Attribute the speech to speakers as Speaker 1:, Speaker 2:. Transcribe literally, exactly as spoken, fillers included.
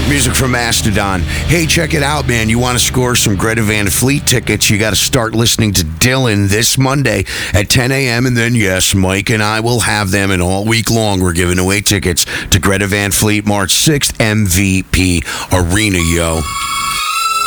Speaker 1: Music from Mastodon. Hey, check it out, man. You want to score some Greta Van Fleet tickets, you got to start listening to Dylan this Monday at ten a.m. And then, yes, Mike and I will have them. And all week long, we're giving away tickets to Greta Van Fleet March sixth, M V P Arena, yo.